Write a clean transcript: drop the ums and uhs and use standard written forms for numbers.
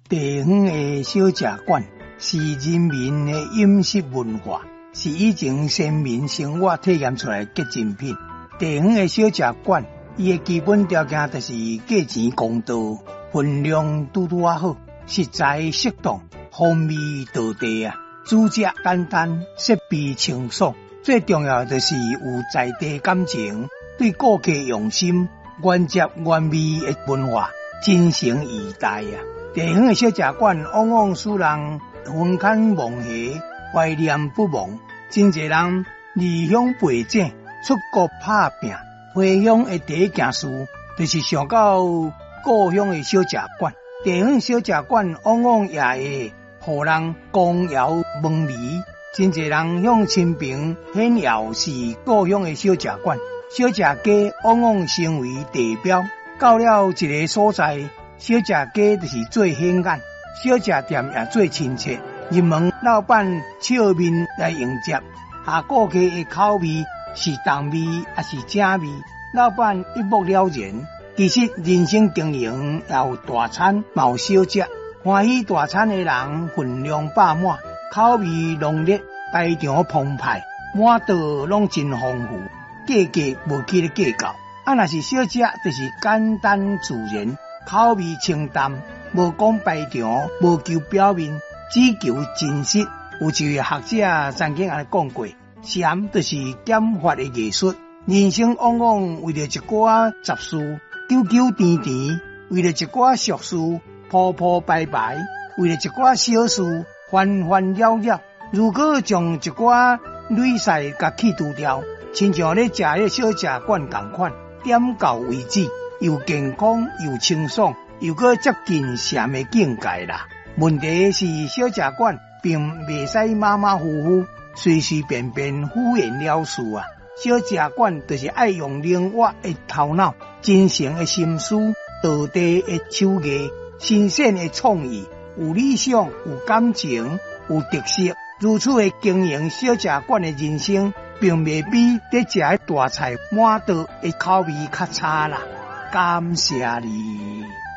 地方的小食馆是人民的饮食文化，是以前先民生活体验出来的结晶品。地方的小食馆，伊的基本条件就是价钱公道，分量拄拄啊好，食材适当，风味道地啊，煮食简单，设备清爽。最重要的就是有在地感情，对顾客用心，原汁原味的文化，真诚以待啊！地方的小食馆往往使人魂牵梦系，怀念不忘。真侪人离乡背井，出国打拼，回乡的第一件事，就是想到故乡的小食馆。地方小食馆往往也会互人光耀门楣。真侪人向亲朋炫耀是故乡的小食馆，小食家往往成为地标。到了一个所在，小食家就是最显眼，小食店也最亲切。入门老板笑面来迎接，下顾客的口味是重味还是正味，老板一目了然。其实人生经营也有大餐，也有小食。欢喜大餐的人分量饱满，口味浓烈，台场澎湃，满道拢真丰富，价格无去咧计较。若是小食，就是简单自然，口味清淡，无讲排场，无求表面，只求真实。有一位学者曾经安尼讲过，禅就是减法的艺术。人生往往为了一寡杂事纠纠缠缠，为了一寡俗事铺铺排排，为了一寡小事烦烦扰扰。如果将一寡累细甲去除掉，亲像咧食咧小食馆同款，点到为止，又健康又清爽，又搁接近禅的境界啦。问题是小食馆并未使马马虎虎、随随便便敷衍了事啊！小食馆就是爱用灵活的头脑、真诚的心思、道地的手艺、新鲜的创意，有理想、有感情、有特色。如此的经营小食馆的人生，并未比在食大菜满道的口味较差啦。感谢你。